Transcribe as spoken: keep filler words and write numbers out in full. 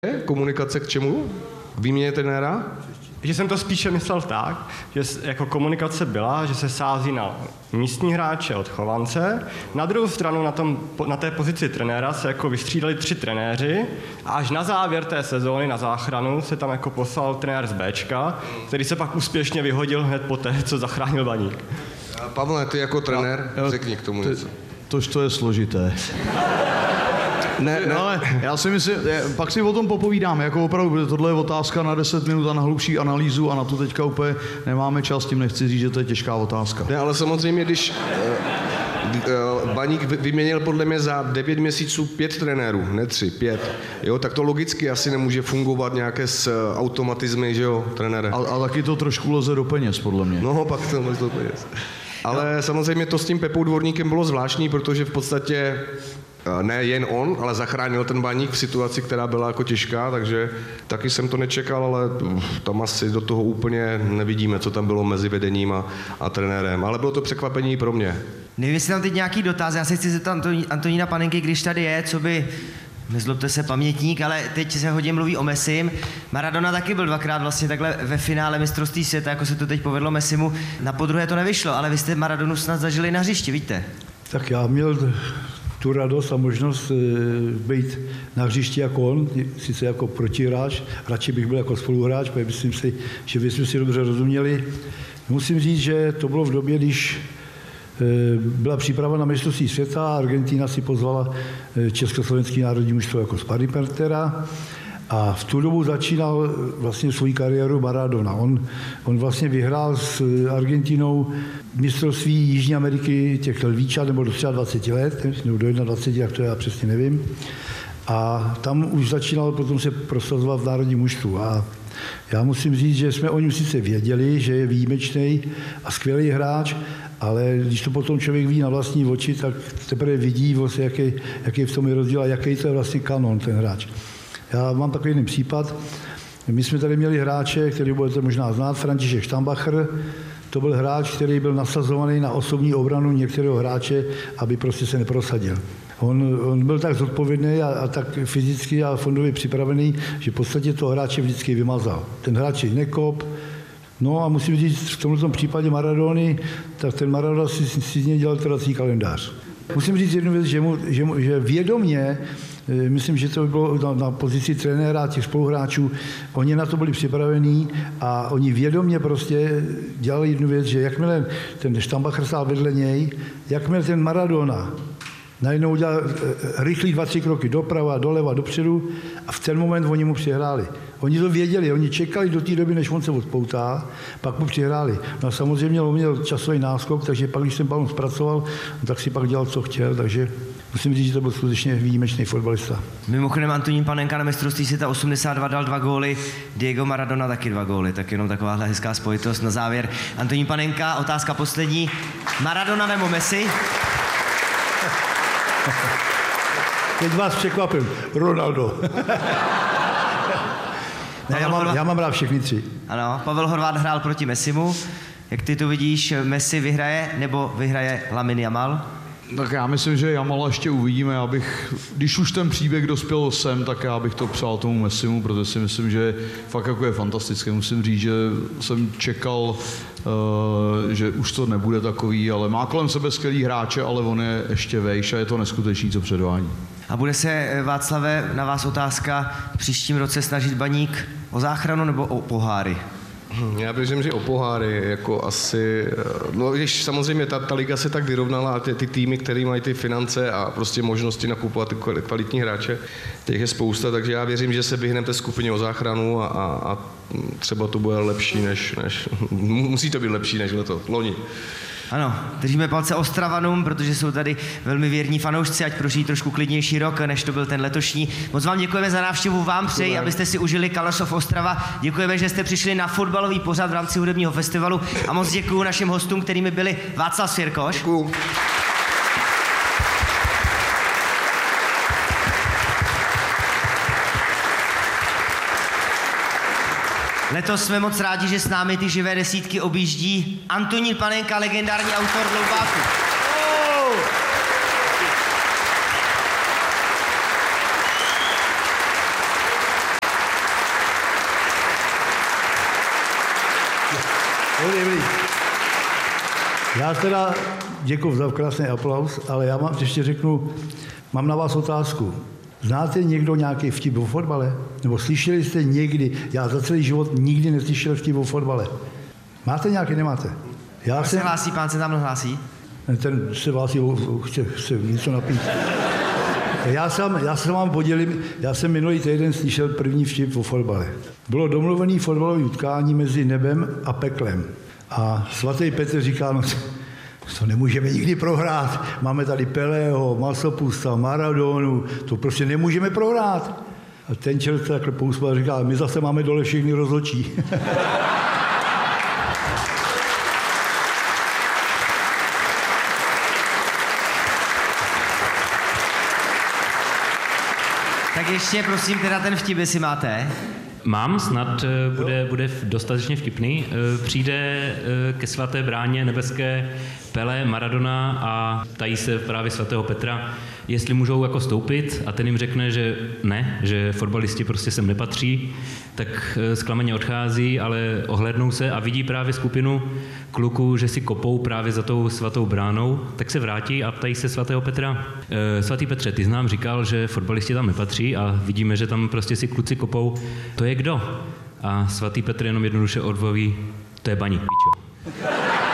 Komunikace k čemu? K výměně trenéra? Že jsem to spíše myslel tak, že jako komunikace byla, že se sází na místní hráče od Chovance. Na druhou stranu na, tom, na té pozici trenéra se jako vystřídali tři trenéři a až na závěr té sezóny, na záchranu, se tam jako poslal trenér z Béčka, který se pak úspěšně vyhodil hned poté, co zachránil Baník. Pavle, ty jako trenér, no, řekni k tomu něco. Tož to je složité. Ne, ne. Ale já si myslím, pak si o tom popovídáme, jako opravdu, tohle je otázka na deset minut a na hlubší analýzu a na to teďka úplně nemáme čas, tím nechci říct, že to je těžká otázka. Ne, ale samozřejmě, když uh, uh, Baník vyměnil podle mě za devět měsíců pět trenérů, ne tři, pět, jo, tak to logicky asi nemůže fungovat nějaké s automatizmy, že jo, trenére. A, a taky to trošku leze do peněz, podle mě. No, pak to leze do peněz. Ale no. Samozřejmě to s tím Pepou Dvorníkem bylo zvláštní, protože v podstatě ne jen on, ale zachránil ten Baník v situaci, která byla jako těžká, takže taky jsem to nečekal, ale tam asi do toho úplně nevidíme, co tam bylo mezi vedením a, a trenérem. Ale bylo to překvapení i pro mě. Nevím, jestli tam teď nějaký dotaz, já se chci zeptat Antoní, Antonína Panenky, když tady je, co by, nezlobte se, pamětník, ale teď se hodně mluví o Messim. Maradona taky byl dvakrát vlastně takhle ve finále mistrovství světa, jako se to teď povedlo Messimu. Na podruhé to nevyšlo, ale vy jste Maradonu snad zažili na hřišti, víte? Tak já měl tu radost a možnost e, být na hřišti jako on, sice jako protihráč, radši bych byl jako spoluhráč, protože myslím si, že by jsme si dobře rozuměli. Musím říct, že to bylo v době, když e, byla příprava na mistrovství světa a Argentina si pozvala e, československý národní mužstvo jako sparringpartnera. A v tu dobu začínal vlastně svou kariéru Maradona. On, on vlastně vyhrál s Argentinou mistrovství Jižní Ameriky těch lvíčat, nebo do dvacet tři let, nebo do dvacet jedna, jak to já přesně nevím. A tam už začínal potom se prosazovat v národním mužstvu. A já musím říct, že jsme o něm sice věděli, že je výjimečný a skvělý hráč, ale když to potom člověk ví na vlastní oči, tak teprve vidí, vlastně, jaký, jaký v tom je rozdíl a jaký to je vlastně kanon, ten hráč. Já mám takový jiný případ. My jsme tady měli hráče, který budete možná znát, František Štambacher. To byl hráč, který byl nasazovaný na osobní obranu některého hráče, aby prostě se neprosadil. On, on byl tak zodpovědný a, a tak fyzicky a fondově připravený, že v podstatě toho hráče vždycky vymazal. Ten hráč je nekop. No a musím říct, v tomto případě Maradony, tak ten Maradona si, si z něj dělal trhací kalendář. Musím říct jednu věc, že, mu, že, mu, že vědomě, myslím, že to by bylo na, na pozici trenéra těch spoluhráčů, oni na to byli připravení a oni vědomě prostě dělali jednu věc, že jakmile ten Štambacher stál vedle něj, jakmile ten Maradona najednou udělal rychlý dva, tři kroky doprava, doleva, dopředu a v ten moment oni mu přihráli. Oni to věděli, oni čekali do té doby, než on se odpoutá, pak mu přihráli. No a samozřejmě on měl časový náskok, takže pak, když ten balon zpracoval, tak si pak dělal, co chtěl, takže musím říct, že to byl skutečně výjimečný fotbalista. Mimochodem Antonín Panenka na mistrovství světa osmdesát dva dal dva góly, Diego Maradona taky dva góly, tak jenom takováhle hezká spojitost na závěr. Antonín Panenka, otázka poslední. Maradona nebo Messi? Teď vás překvapím. Ronaldo. Ne, já, mám, já mám rád všechny tři. Ano, Pavel Horváth hrál proti Messimu. Jak ty to vidíš, Messi vyhraje nebo vyhraje Lamine Yamal? Tak já myslím, že Jamala ještě uvidíme. Já bych, když už ten příběh dospěl sem, tak já bych to přál tomu Messimu, protože si myslím, že fakt jako je fantastické. Musím říct, že jsem čekal, uh, že už to nebude takový, ale má kolem sebe skvělý hráče, ale on je ještě vejš a je to neskutečný, co předvádí. A bude se, Václave, na vás otázka v příštím roce snažit Baník o záchranu nebo o poháry? Já věřím, že o poháry, jako asi, no když samozřejmě ta, ta liga se tak vyrovnala a ty, ty týmy, které mají ty finance a prostě možnosti nakupovat ty kvalitní hráče, těch je spousta, takže já věřím, že se vyhneme té skupině o záchranu a, a, a třeba to bude lepší než, než, musí to být lepší než leto, loni. Ano, držíme palce Ostravanům, protože jsou tady velmi věrní fanoušci, ať prožijí trošku klidnější rok, než to byl ten letošní. Moc vám děkujeme za návštěvu, vám přeji, abyste si užili Colors of Ostrava. Děkujeme, že jste přišli na fotbalový pořad v rámci hudebního festivalu a moc děkuju našim hostům, kterými byli Václav Svěrkoš. Děkuju. Letos jsme moc rádi, že s námi ty živé desítky objíždí Antonín Panenka, legendární autor Dloubáku. Dobrý, dobrý. Já teda děkuji za krásný aplaus, ale já vám ještě řeknu, mám na vás otázku. Znáte někdo nějaký vtip o fotbale? Nebo slyšeli jste někdy, já za celý život nikdy neslyšel vtip o fotbale. Máte nějaký, nemáte? Já Pán se hlásí, pán se tam hlásí. Ten se hlásí, chce, chce něco napít. Já jsem, já se vám podělím, já jsem minulý týden slyšel první vtip o fotbale. Bylo domluvené fotbalové utkání mezi nebem a peklem. A svatý Petr říká, no to nemůžeme nikdy prohrát. Máme tady Pelého, Masopusta, Maradonu, to prostě nemůžeme prohrát. A ten čert takhle pousmál a říká, my zase máme dole všechny rozhodčí. Tak ještě prosím teda ten vtip, jestli máte. Mám, snad bude, bude dostatečně vtipný. Přijde ke svaté bráně nebeské Pelé, Maradona a ptají se právě svatého Petra, jestli můžou jako stoupit, a ten jim řekne, že ne, že fotbalisti prostě sem nepatří, tak zklameně odchází, ale ohlédnou se a vidí právě skupinu kluků, že si kopou právě za tou svatou bránou, tak se vrátí a ptají se svatého Petra. E, svatý Petře, ty jsi nám říkal, že fotbalisti tam nepatří a vidíme, že tam prostě si kluci kopou. To je kdo? A svatý Petr jenom jednoduše odvolí, to je baník, pičo.